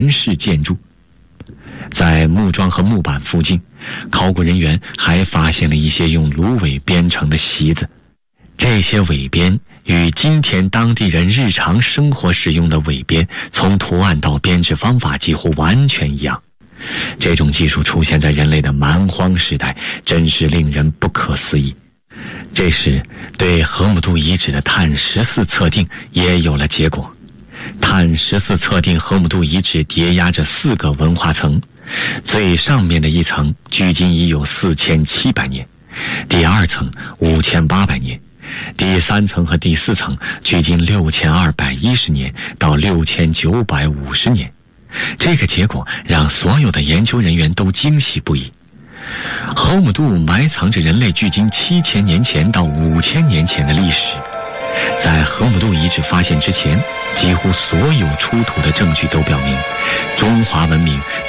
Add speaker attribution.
Speaker 1: 式建筑。在木桩和木板附近，考古人员还发现了一些用芦苇编成的席子，这些苇编与今天当地人日常生活使用的苇编，从图案到编制方法几乎完全一样。这种技术出现在人类的蛮荒时代，真是令人不可思议。这时，对河姆渡遗址的碳14测定也有了结果。碳14测定河姆渡遗址叠压着4个文化层，最上面的一层距今已有4700年，第2层5800年，第3层和第4层距今6210年到6950年。这个结果让所有的研究人员都惊喜不已。河姆渡埋藏着人类距今7000年前到5000年前的历史。在河姆渡遗址发现之前，几乎所有出土的证据都表明，中华文明